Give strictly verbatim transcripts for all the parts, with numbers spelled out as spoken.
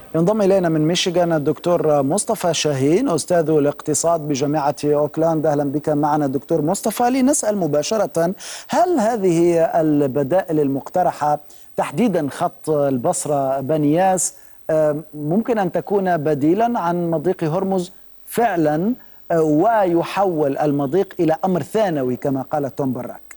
ينضم إلينا من ميشيغان الدكتور مصطفى شاهين أستاذ الاقتصاد بجامعة أوكلاند. أهلا بك معنا دكتور مصطفى. لنسأل مباشرة، هل هذه البدائل المقترحة تحديدا خط البصرة بنياس ممكن أن تكون بديلا عن مضيق هرمز فعلا ويحول المضيق إلى أمر ثانوي كما قال توم براك؟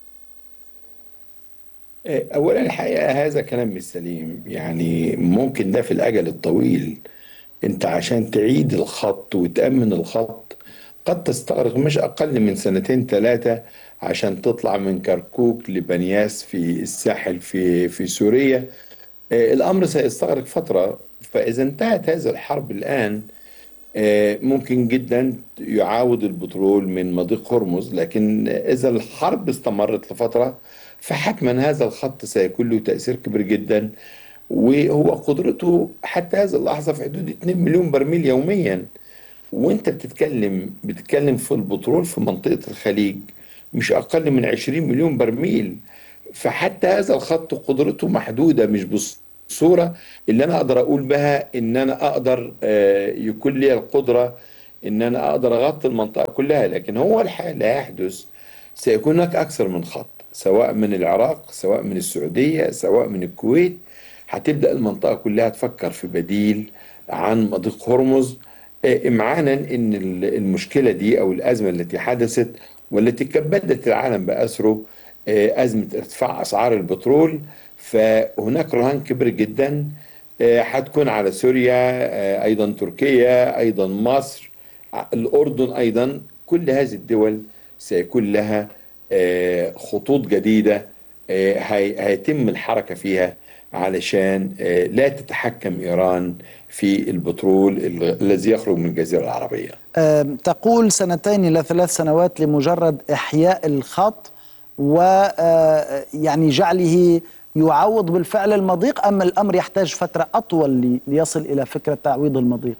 أولا الحقيقة هذا كلام مش سليم. يعني ممكن ده في الأجل الطويل، أنت عشان تعيد الخط وتأمن الخط قد تستغرق مش أقل من سنتين ثلاثة عشان تطلع من كركوك لبنياس في الساحل في في سوريا. آه، الأمر سيستغرق فترة. فإذا انتهت هذه الحرب الآن، آه، ممكن جدا يعاود البترول من مضيق هرمز. لكن إذا الحرب استمرت لفترة فحتما هذا الخط سيكون له تأثير كبير جدا، وهو قدرته حتى هذه اللحظة في حدود اتنين مليون برميل يوميا. وانت بتتكلم بتتكلم في البترول في منطقة الخليج مش أقل من عشرين مليون برميل. فحتى هذا الخط قدرته محدودة، مش بالصورة اللي أنا أقدر أقول بها إن أنا أقدر آه، يكون لي القدرة إن أنا أقدر أغطي المنطقة كلها. لكن هو الحال لا يحدث، سيكون هناك أكثر من خط، سواء من العراق سواء من السعودية سواء من الكويت. هتبدأ المنطقة كلها تفكر في بديل عن مضيق هرمز، آه، إمعانا إن المشكلة دي أو الأزمة التي حدثت والتي كبدت العالم بأسره، آه، أزمة ارتفاع أسعار البترول. فهناك رهان كبير جدا آه، هتكون على سوريا، آه، أيضا تركيا، أيضا مصر، الأردن أيضا. كل هذه الدول سيكون لها آه، خطوط جديدة آه، هي- هيتم الحركة فيها علشان آه، لا تتحكم إيران في البترول ال- الذي يخرج من الجزيرة العربية. أم، تقول سنتين إلى ثلاث سنوات لمجرد إحياء الخط ويعني جعله يعوض بالفعل المضيق، أم الأمر يحتاج فترة أطول لي- ليصل إلى فكرة تعويض المضيق؟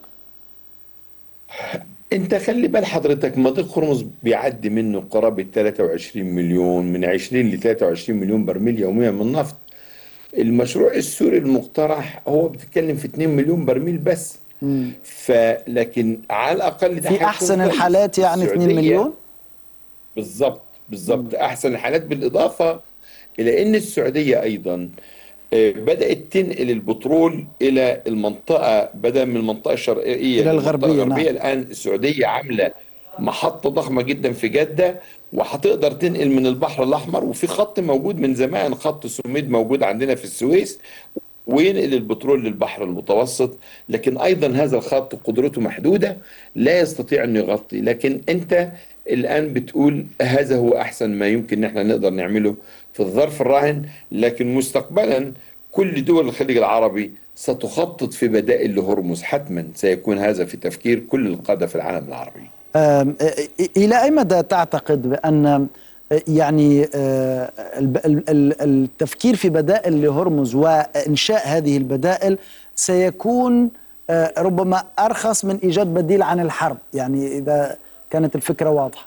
انت خلي بال حضرتك، مضيق هرمز بيعدي منه قرابة ثلاثة وعشرين مليون، من عشرين ل ثلاثة وعشرين مليون برميل يوميا من النفط. المشروع السوري المقترح هو بتتكلم في اتنين مليون برميل بس. مم. فلكن على الاقل ده في هيكون أحسن كويس. الحالات يعني اثنين السعودية مليون؟ بالظبط مم. بالظبط احسن الحالات، بالاضافة الى ان السعودية ايضا آه، بدأت تنقل البترول إلى المنطقة، بدل من المنطقة الشرقية إلى للمنطقة الغربية، نعم. الغربية. الآن السعودية عاملة محطة ضخمة جدا في جدة، وهتقدر تنقل من البحر الأحمر. وفي خط موجود من زمان، خط سوميد موجود عندنا في السويس، وينقل البترول للبحر المتوسط. لكن ايضا هذا الخط قدرته محدوده، لا يستطيع انه يغطي. لكن انت الان بتقول هذا هو احسن ما يمكن ان احنا نقدر نعمله في الظرف الراهن. لكن مستقبلا كل دول الخليج العربي ستخطط في بدائل لهرمز. حتما سيكون هذا في تفكير كل القادة في العالم العربي. آم، إلى أي مدى تعتقد بأن آه، يعني آه، الب- ال- ال- التفكير في بدائل لهرمز وإنشاء هذه البدائل سيكون آه، ربما أرخص من إيجاد بديل عن الحرب، يعني إذا كانت الفكرة واضحة؟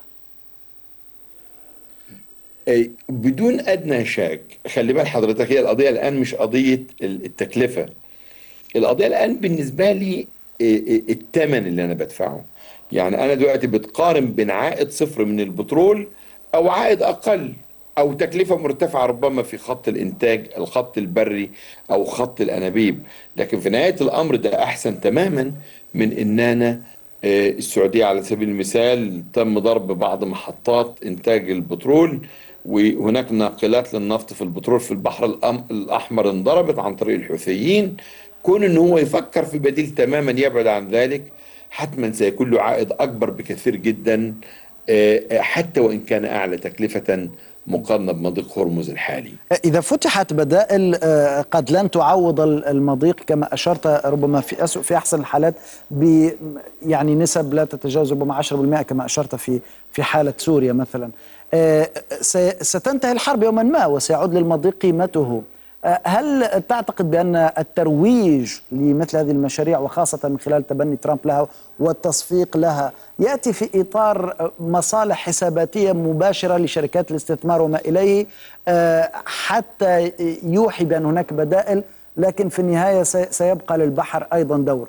أي بدون ادنى شك، خلي بال حضرتك، هي القضيه الان مش قضيه التكلفه. القضية الآن بالنسبة لي إيه إيه الثمن اللي أنا بدفعه. يعني أنا دلوقتي بتقارن بين عائد صفر من البترول أو عائد أقل، أو تكلفة مرتفعة ربما في خط الإنتاج، الخط البري أو خط الأنابيب. لكن في نهاية الأمر ده أحسن تماما من إن أنا آه، السعودية على سبيل المثال تم ضرب بعض محطات إنتاج البترول، وهناك ناقلات للنفط في البترول في البحر الأم- الأحمر انضربت عن طريق الحوثيين. كون ان هو يفكر في بديل تماما يبعد عن ذلك، حتما سيكون له عائد اكبر بكثير جدا، آه، آه، حتى وان كان اعلى تكلفة مقارنة بمضيق هرمز الحالي. إذا فتحت بدائل آه، قد لن تعوض ال- المضيق كما أشرت، ربما في أسوأ في أحسن الحالات ب يعني نسب لا تتجاوز ربما عشرة بالمئة كما أشرت في في حالة سوريا مثلا. آه، سي- ستنتهي الحرب يوما ما وسيعود للمضيق قيمته. آه، هل تعتقد بأن الترويج لمثل هذه المشاريع وخاصة من خلال تبني ترامب لها والتصفيق لها يأتي في إطار مصالح حساباتية مباشرة لشركات الاستثمار وما إليه، آه، حتى يوحي بأن هناك بدائل لكن في النهاية سيبقى للبحر أيضا دوره.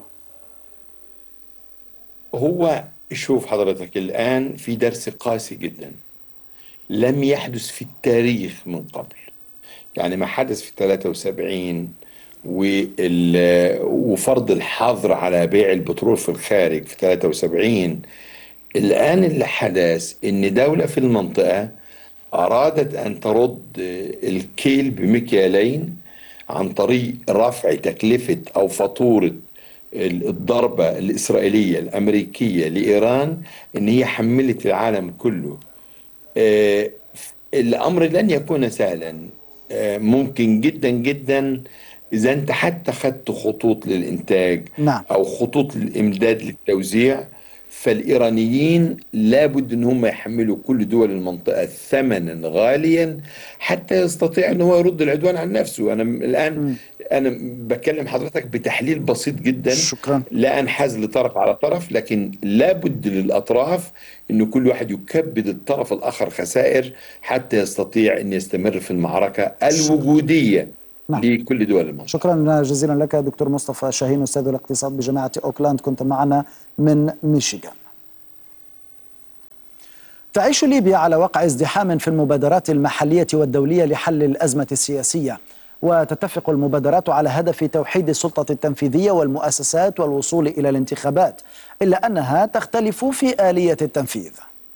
هو شوف حضرتك، الآن في درس قاسي جدا لم يحدث في التاريخ من قبل. يعني ما حدث في ثلاثة وسبعين وال- وفرض الحظر على بيع البترول في الخارج في ثلاثة وسبعين. الآن اللي حدث إن دولة في المنطقة أرادت أن ترد الكيل بمكيالين عن طريق رفع تكلفة أو فاتورة الضربة الإسرائيلية الأمريكية لإيران، إن هي حملت العالم كله. آه، الأمر لن يكون سهلا. آه، ممكن جدا جدا إذا أنت حتى خدت خطوط للإنتاج نعم. أو خطوط للإمداد للتوزيع، فالإيرانيين لابد أن هم يحملوا كل دول المنطقة ثمنا غاليا حتى يستطيع أن هو يرد العدوان عن نفسه. أنا الآن م. أنا بكلم حضرتك بتحليل بسيط جدا، شكرا. لا أنحاز لطرف على طرف، لكن لابد للأطراف أن كل واحد يكبد الطرف الآخر خسائر حتى يستطيع أن يستمر في المعركة الوجودية نعم. لكل دول المنطقة. شكرا جزيلا لك دكتور مصطفى شاهين، أستاذ الاقتصاد بجامعة أوكلاند، كنت معنا من ميشيغان. تعيش ليبيا على وقع ازدحام في المبادرات المحلية والدولية لحل الأزمة السياسية، وتتفق المبادرات على هدف توحيد السلطة التنفيذية والمؤسسات والوصول إلى الانتخابات، إلا أنها تختلف في آلية التنفيذ.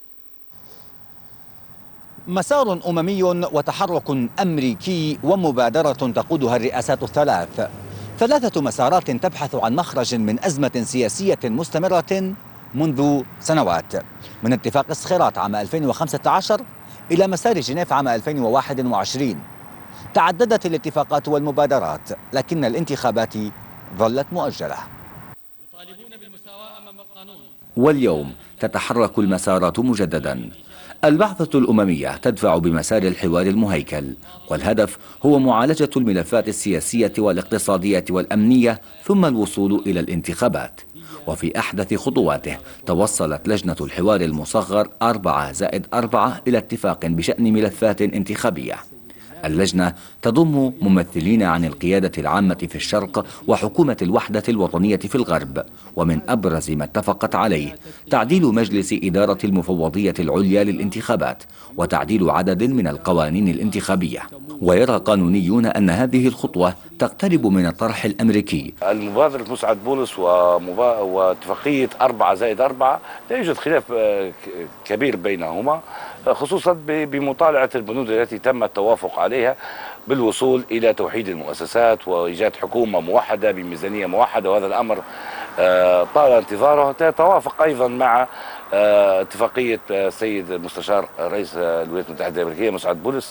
مسار أممي وتحرك أمريكي ومبادرة تقودها الرئاسات الثلاث، ثلاثة مسارات تبحث عن مخرج من أزمة سياسية مستمرة منذ سنوات، من اتفاق الصخيرات عام ألفين وخمسة عشر إلى مسار جنيف عام ألفين وواحد وعشرين. تعددت الاتفاقات والمبادرات، لكن الانتخابات ظلت مؤجلة. يطالبون بالمساواة أمام القانون. واليوم تتحرك المسارات مجددا. البعثة الأممية تدفع بمسار الحوار المهيكل، والهدف هو معالجة الملفات السياسية والاقتصادية والأمنية ثم الوصول إلى الانتخابات. وفي أحدث خطواته توصلت لجنة الحوار المصغر أربعة زائد أربعة إلى اتفاق بشأن ملفات انتخابية. اللجنة تضم ممثلين عن القيادة العامة في الشرق وحكومة الوحدة الوطنية في الغرب، ومن أبرز ما اتفقت عليه تعديل مجلس إدارة المفوضية العليا للانتخابات وتعديل عدد من القوانين الانتخابية. ويرى قانونيون أن هذه الخطوة تقترب من الطرح الأمريكي. المبادرة مسعد بولس ومبا... واتفاقية أربعة زائد أربعة لا يوجد خلاف كبير بينهما، خصوصا بمطالعة البنود التي تم التوافق عليها بالوصول إلى توحيد المؤسسات وإيجاد حكومة موحدة بميزانية موحدة، وهذا الأمر طال انتظاره. تتوافق أيضا مع اتفاقية السيد المستشار رئيس الولايات المتحدة الأمريكية مسعد بولس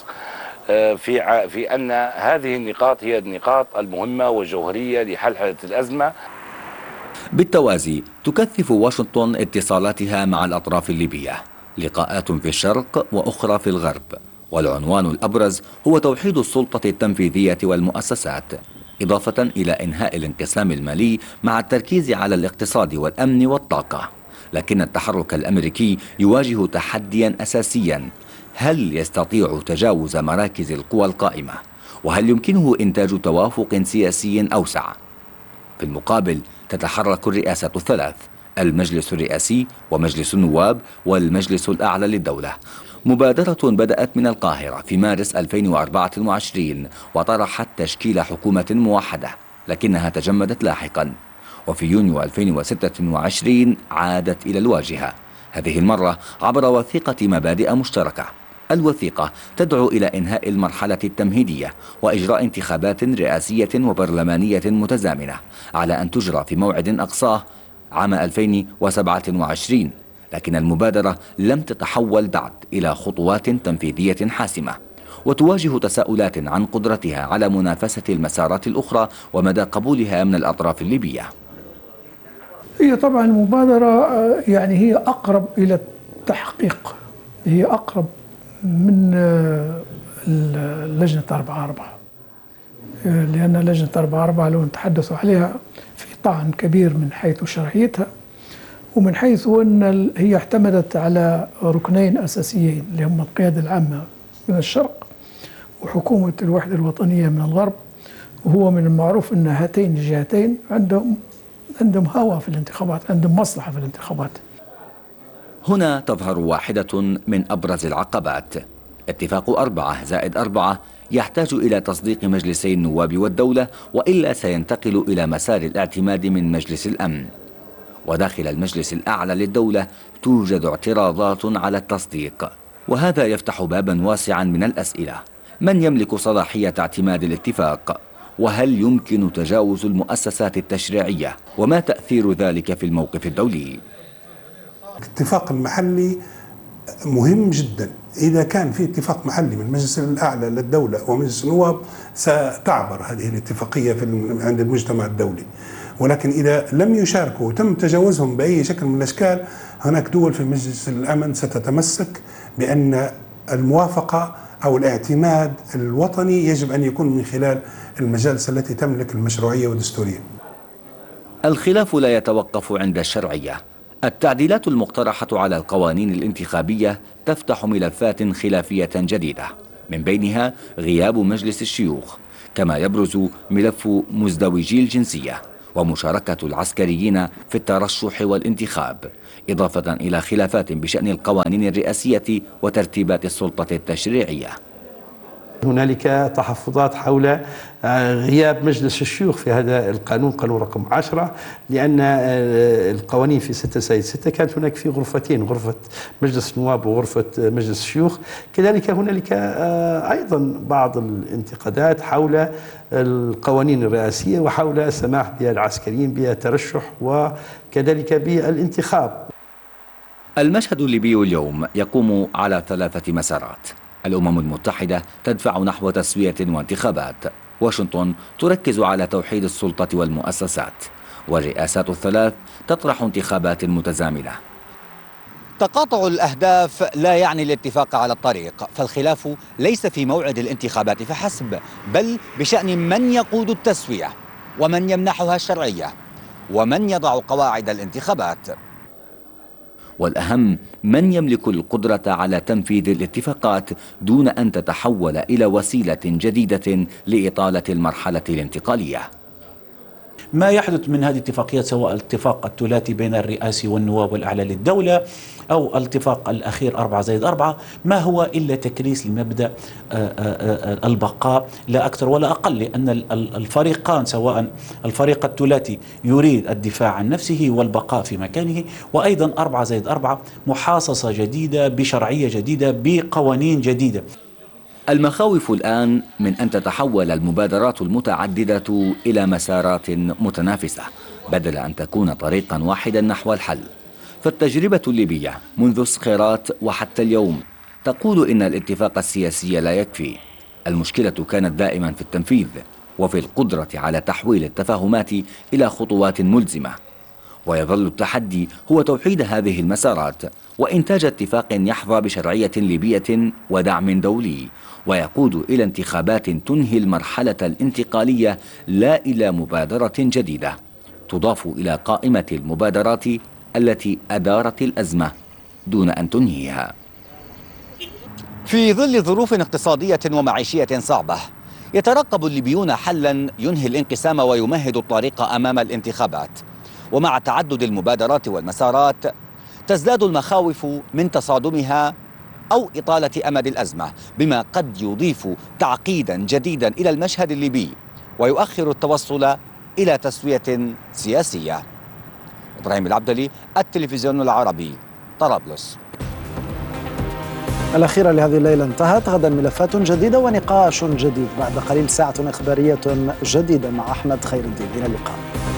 في في أن هذه النقاط هي النقاط المهمة والجوهرية لحل الأزمة. بالتوازي تكثف واشنطن اتصالاتها مع الأطراف الليبية، لقاءات في الشرق وأخرى في الغرب، والعنوان الأبرز هو توحيد السلطة التنفيذية والمؤسسات، إضافة إلى إنهاء الانقسام المالي مع التركيز على الاقتصاد والأمن والطاقة. لكن التحرك الأمريكي يواجه تحديا أساسيا: هل يستطيع تجاوز مراكز القوى القائمة؟ وهل يمكنه إنتاج توافق سياسي أوسع؟ في المقابل تتحرك الرئاسات الثلاث، المجلس الرئاسي ومجلس النواب والمجلس الأعلى للدولة. مبادرة بدأت من القاهرة في مارس ألفين وأربعة وعشرين وطرحت تشكيل حكومة موحدة، لكنها تجمدت لاحقا، وفي يونيو ألفين وستة وعشرين عادت إلى الواجهة، هذه المرة عبر وثيقة مبادئ مشتركة. الوثيقة تدعو إلى إنهاء المرحلة التمهيدية وإجراء انتخابات رئاسية وبرلمانية متزامنة على أن تجرى في موعد أقصاه عام ألفين وسبعة وعشرين، لكن المبادرة لم تتحول بعد إلى خطوات تنفيذية حاسمة، وتواجه تساؤلات عن قدرتها على منافسة المسارات الأخرى ومدى قبولها من الأطراف الليبية. هي طبعا المبادرة يعني هي أقرب إلى التحقيق، هي أقرب من لجنة أربعة أربعة، لأن لجنة أربعة أربعة لو نتحدثوا عليها في طعن كبير من حيث شرعيتها ومن حيث أن هي اعتمدت على ركنين أساسيين اللي هم القيادة العامة من الشرق وحكومة الوحدة الوطنية من الغرب، وهو من المعروف أن هاتين الجهتين عندهم عندهم هوى في الانتخابات، عندهم مصلحة في الانتخابات. هنا تظهر واحدة من أبرز العقبات. اتفاق أربعة زائد أربعة يحتاج إلى تصديق مجلسي النواب والدولة، وإلا سينتقل إلى مسار الاعتماد من مجلس الأمن. وداخل المجلس الأعلى للدولة توجد اعتراضات على التصديق، وهذا يفتح بابا واسعا من الأسئلة. من يملك صلاحية اعتماد الاتفاق؟ وهل يمكن تجاوز المؤسسات التشريعية؟ وما تأثير ذلك في الموقف الدولي؟ الاتفاق المحلي مهم جدا. إذا كان في اتفاق محلي من المجلس الأعلى للدولة ومجلس النواب ستعبر هذه الاتفاقية في عند المجتمع الدولي، ولكن إذا لم يشاركوا وتم تجاوزهم بأي شكل من الأشكال، هناك دول في مجلس الأمن ستتمسك بأن الموافقة أو الاعتماد الوطني يجب أن يكون من خلال المجالس التي تملك المشروعية والدستورية. الخلاف لا يتوقف عند الشرعية. التعديلات المقترحة على القوانين الانتخابية تفتح ملفات خلافية جديدة، من بينها غياب مجلس الشيوخ، كما يبرز ملف مزدوجي الجنسية ومشاركة العسكريين في الترشح والانتخاب، إضافة إلى خلافات بشأن القوانين الرئاسية وترتيبات السلطة التشريعية. هنالك تحفظات حول غياب مجلس الشيوخ في هذا القانون، قانون رقم عشرة، لأن القوانين في ستة زائد ستة كانت هناك في غرفتين، غرفة مجلس النواب وغرفة مجلس الشيوخ. كذلك هنالك أيضا بعض الانتقادات حول القوانين الرئاسية وحول السماح بالعسكريين بالترشح وكذلك بالانتخاب. المشهد الليبي اليوم يقوم على ثلاثة مسارات. الأمم المتحدة تدفع نحو تسوية وانتخابات، واشنطن تركز على توحيد السلطة والمؤسسات، والرئاسات الثلاث تطرح انتخابات متزامنة. تقاطع الأهداف لا يعني الاتفاق على الطريق، فالخلاف ليس في موعد الانتخابات فحسب، بل بشأن من يقود التسوية ومن يمنحها الشرعية ومن يضع قواعد الانتخابات، والأهم من يملك القدرة على تنفيذ الاتفاقات دون أن تتحول إلى وسيلة جديدة لإطالة المرحلة الانتقالية. ما يحدث من هذه الاتفاقيات، سواء الاتفاق الثلاثي بين الرئاسي والنواب والأعلى للدولة أو الاتفاق الأخير أربعة زائد أربعة، ما هو إلا تكريس لمبدأ البقاء لا أكثر ولا أقل، لأن الفريقان سواء الفريق الثلاثي يريد الدفاع عن نفسه والبقاء في مكانه، وأيضا أربعة زائد أربعة محاصصة جديدة بشرعية جديدة بقوانين جديدة. المخاوف الآن من أن تتحول المبادرات المتعددة إلى مسارات متنافسة بدل أن تكون طريقا واحدا نحو الحل. فالتجربة الليبية منذ الصخيرات وحتى اليوم تقول إن الاتفاق السياسي لا يكفي. المشكلة كانت دائما في التنفيذ وفي القدرة على تحويل التفاهمات إلى خطوات ملزمة، ويظل التحدي هو توحيد هذه المسارات وإنتاج اتفاق يحظى بشرعية ليبية ودعم دولي، ويقود إلى انتخابات تنهي المرحلة الانتقالية لا إلى مبادرة جديدة تضاف إلى قائمة المبادرات التي أدارت الأزمة دون أن تنهيها. في ظل ظروف اقتصادية ومعيشية صعبة، يترقب الليبيون حلا ينهي الانقسام ويمهد الطريق أمام الانتخابات. ومع تعدد المبادرات والمسارات تزداد المخاوف من تصادمها أو إطالة أمد الأزمة، بما قد يضيف تعقيدا جديدا إلى المشهد الليبي ويؤخر التوصل إلى تسوية سياسية. إبراهيم العبدلي، التلفزيون العربي، طرابلس. الأخيرة لهذه الليلة انتهت. غدا ملفات جديدة ونقاش جديد. بعد قليل ساعة إخبارية جديدة مع أحمد خير الدين. إلى اللقاء.